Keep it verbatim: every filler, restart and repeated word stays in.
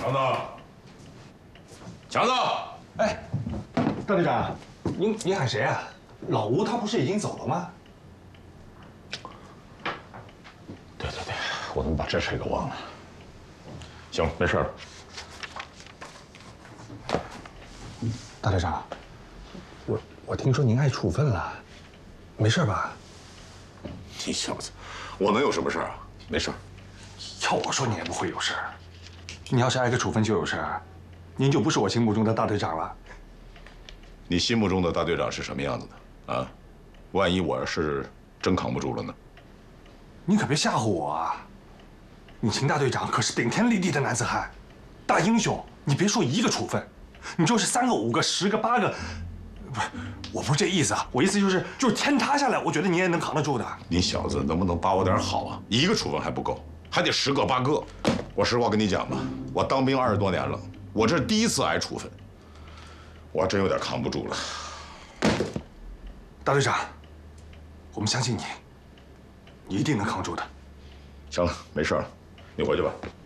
强子，强子， 哎，大队长，您您喊谁啊？老吴他不是已经走了吗？ 对对对，我怎么把这事给忘了？行，没事了。 大队长，我我听说您挨处分了，没事吧？ 你小子，我能有什么事啊？没事。 要我说，你也不会有事儿。你要是挨个处分就有事儿，您就不是我心目中的大队长了。 你心目中的大队长是什么样子的啊？万一我是真扛不住了呢？ 你可别吓唬我啊！你秦大队长可是顶天立地的男子汉，大英雄。你别说一个处分，你就是三个、五个、十个、八个，不是，我不是这意思啊。我意思就是，就是天塌下来，我觉得你也能扛得住的。 你小子能不能把我点好啊？一个处分还不够，还得十个八个。我实话跟你讲吧，我当兵二十多年了，我这是第一次挨处分，我真有点扛不住了。 大队长，我们相信你，你一定能扛住的。 行了，没事了，你回去吧。